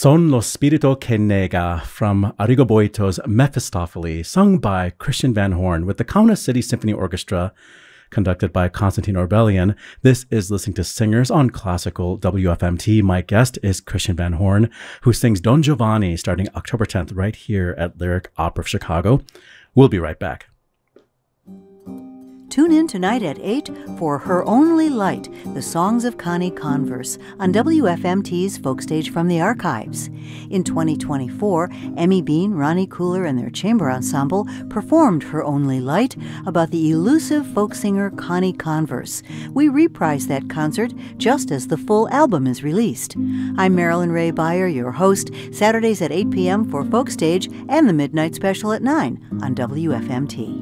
Son lo spirito que nega from Arrigo Boito's Mephistopheles, sung by Christian Van Horn with the Kaunas City Symphony Orchestra, conducted by Konstantin Orbelian. This is Listening to Singers on Classical WFMT. My guest is Christian Van Horn, who sings Don Giovanni starting October 10th right here at Lyric Opera of Chicago. We'll be right back. Tune in tonight at 8 for Her Only Light, the Songs of Connie Converse, on WFMT's Folk Stage from the Archives. In 2024, Emmy Bean, Ronnie Cooler, and their chamber ensemble performed Her Only Light about the elusive folk singer Connie Converse. We reprise that concert just as the full album is released. I'm Marilyn Ray Beyer, your host, Saturdays at 8 p.m. for Folk Stage and the Midnight Special at 9 on WFMT.